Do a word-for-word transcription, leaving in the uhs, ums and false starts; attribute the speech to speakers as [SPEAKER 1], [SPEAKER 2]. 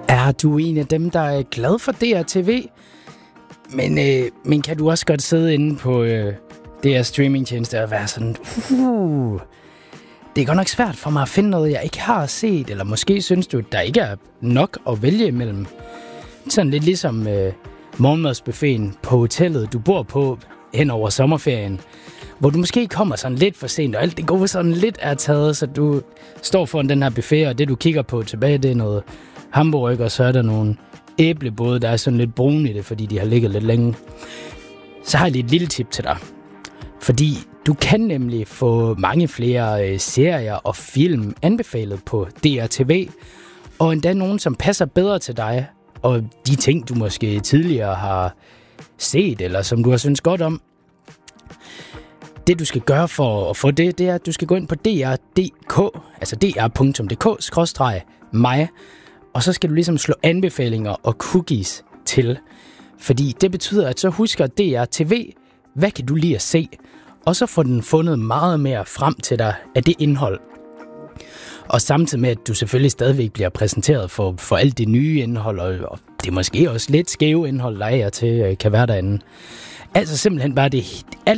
[SPEAKER 1] Er du en af dem, der er glad for D R T V? Men, øh, men kan du også godt sidde inde på øh, D R streamingtjeneste og være sådan... Uh, det er godt nok svært for mig at finde noget, jeg ikke har set. Eller måske synes du, der ikke er nok at vælge imellem. Sådan lidt ligesom øh, morgenmadsbuffeten på hotellet, du bor på hen over sommerferien. Hvor du måske kommer sådan lidt for sent, og alt det gode sådan lidt er taget, så du står foran den her buffet, og det du kigger på tilbage, det er noget hamburger, og så er der nogle æblebåde, der er sådan lidt brune i det, fordi de har ligget lidt længe. Så har jeg lige et lille tip til dig. Fordi du kan nemlig få mange flere øh, serier og film anbefalet på D R T V, og endda nogen, som passer bedre til dig, og de ting, du måske tidligere har set, eller som du har syntes godt om. Det, du skal gøre for at få det, det er, at du skal gå ind på D R punktum d k, altså d r punktum d k skråstreg mig, og så skal du ligesom slå anbefalinger og cookies til. Fordi det betyder, at så husker D R T V, hvad kan du lide at se? Og så får den fundet meget mere frem til dig af det indhold. Og samtidig med, at du selvfølgelig stadigvæk bliver præsenteret for, for alt det nye indhold, og, og det er måske også lidt skæve indhold, der er til, kan være derinde. Altså simpelthen bare det